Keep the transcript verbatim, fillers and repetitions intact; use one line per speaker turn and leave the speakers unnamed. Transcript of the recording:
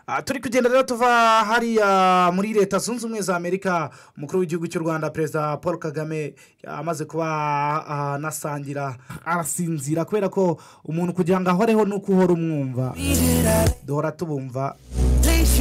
turi kugenda rero tuva hariya muri leta zunze ubumwe za amerika. Umukuru w'igihugu cy'u Rwanda perezida Paul Kagame amaze kuba anasangira arasinzira kubera ko umuntu kugira ngo ahoreho ni uko uhora umwumva duhora tubumva.